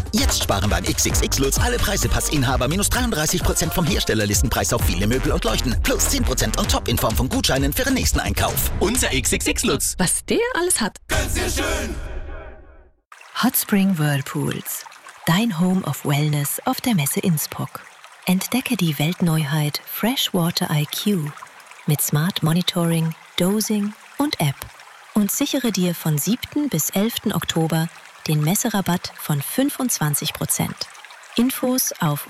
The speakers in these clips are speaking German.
Jetzt sparen beim XXX-Lutz alle Preisepassinhaber minus 33% vom Herstellerlistenpreis auf viele Möbel und Leuchten. Plus 10% on top in Form von Gutscheinen für den nächsten Einkauf. Unser XXX-Lutz. Was der alles hat. Ganz sehr schön. Hot Spring Whirlpools. Dein Home of Wellness auf der Messe Innsbruck. Entdecke die Weltneuheit Freshwater IQ mit Smart Monitoring, Dosing und App. Und sichere dir von 7. bis 11. Oktober den Messerabatt von 25%. Infos auf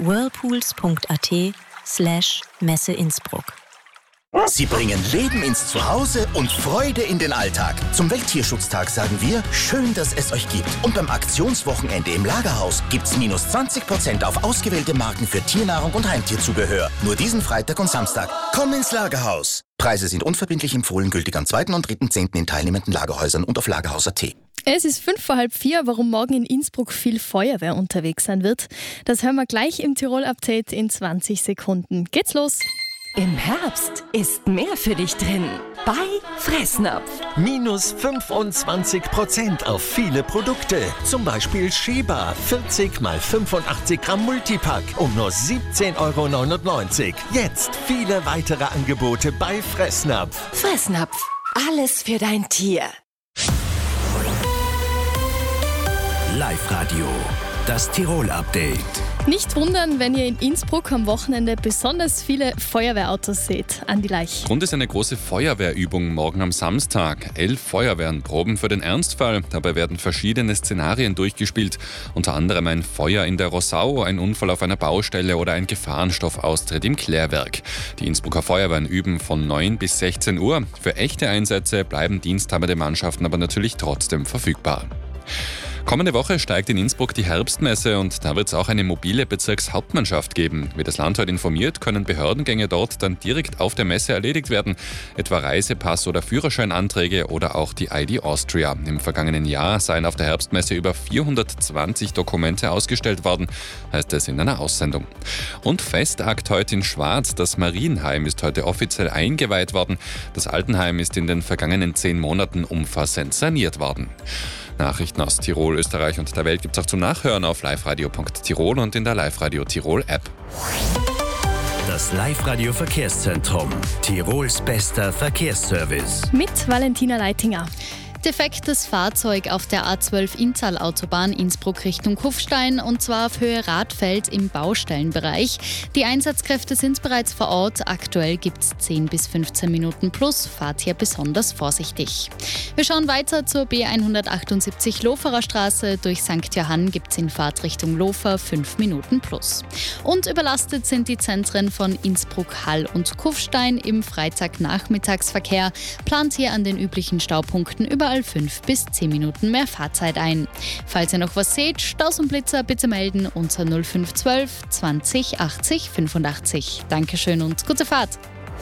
whirlpools.at/Messe Innsbruck. Sie bringen Leben ins Zuhause und Freude in den Alltag. Zum Welttierschutztag sagen wir, schön, dass es euch gibt. Und beim Aktionswochenende im Lagerhaus gibt's minus 20% auf ausgewählte Marken für Tiernahrung und Heimtierzubehör. Nur diesen Freitag und Samstag. Komm ins Lagerhaus. Preise sind unverbindlich empfohlen, gültig am 2. und 3.10. in teilnehmenden Lagerhäusern und auf Lagerhaus.at. Es ist 3:55, warum morgen in Innsbruck viel Feuerwehr unterwegs sein wird. Das hören wir gleich im Tirol-Update in 20 Sekunden. Geht's los! Im Herbst ist mehr für dich drin. Bei Fressnapf. Minus 25% auf viele Produkte. Zum Beispiel Sheba 40 x 85 Gramm Multipack um nur 17,99 €. Jetzt viele weitere Angebote bei Fressnapf. Fressnapf. Alles für dein Tier. Live-Radio, das Tirol-Update. Nicht wundern, wenn ihr in Innsbruck am Wochenende besonders viele Feuerwehrautos seht. Andi Leich. Grund ist eine große Feuerwehrübung morgen am Samstag. 11 Feuerwehren proben für den Ernstfall. Dabei werden verschiedene Szenarien durchgespielt. Unter anderem ein Feuer in der Rossau, ein Unfall auf einer Baustelle oder ein Gefahrenstoffaustritt im Klärwerk. Die Innsbrucker Feuerwehren üben von 9 bis 16 Uhr. Für echte Einsätze bleiben diensthabende Mannschaften aber natürlich trotzdem verfügbar. Kommende Woche steigt in Innsbruck die Herbstmesse und da wird es auch eine mobile Bezirkshauptmannschaft geben. Wie das Land heute informiert, können Behördengänge dort dann direkt auf der Messe erledigt werden. Etwa Reisepass- oder Führerscheinanträge oder auch die ID Austria. Im vergangenen Jahr seien auf der Herbstmesse über 420 Dokumente ausgestellt worden, heißt es in einer Aussendung. Und Festakt heute in Schwarz. Das Marienheim ist heute offiziell eingeweiht worden. Das Altenheim ist in den vergangenen 10 Monaten umfassend saniert worden. Nachrichten aus Tirol, Österreich und der Welt gibt's auch zum Nachhören auf liveradio.tirol und in der Live-Radio Tirol App. Das Live-Radio Verkehrszentrum. Tirols bester Verkehrsservice. Mit Valentina Leitinger. Defektes Fahrzeug auf der A12 Inntal-Autobahn Innsbruck Richtung Kufstein und zwar auf Höhe Radfeld im Baustellenbereich. Die Einsatzkräfte sind bereits vor Ort. Aktuell gibt es 10 bis 15 Minuten plus. Fahrt hier besonders vorsichtig. Wir schauen weiter zur B178 Loferer Straße. Durch St. Johann gibt es in Fahrtrichtung Lofer 5 Minuten plus. Und überlastet sind die Zentren von Innsbruck, Hall und Kufstein im Freitagnachmittagsverkehr. Plant hier an den üblichen Staupunkten überall 5 bis 10 Minuten mehr Fahrzeit ein. Falls ihr noch was seht, Staus und Blitzer bitte melden unter 0512 20 80 85. Dankeschön und gute Fahrt.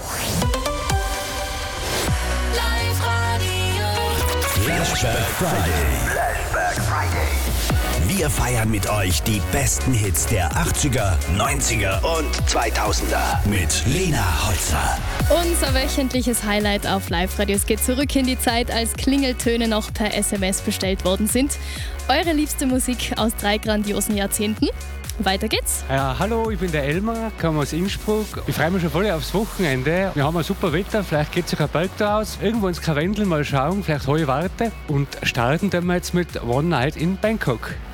Flashback Friday. Wir feiern mit euch die besten Hits der 80er, 90er und 2000er mit Lena Holzer. Unser wöchentliches Highlight auf Live-Radio. Es geht zurück in die Zeit, als Klingeltöne noch per SMS bestellt worden sind. Eure liebste Musik aus 3 grandiosen Jahrzehnten. Weiter geht's. Ja, hallo, ich bin der Elmar, komme aus Innsbruck. Ich freue mich schon voll aufs Wochenende. Wir haben ein super Wetter, vielleicht geht sogar bald da aus. Irgendwo ins Karwendel mal schauen, vielleicht hohe Warte. Und starten wir jetzt mit One Night in Bangkok.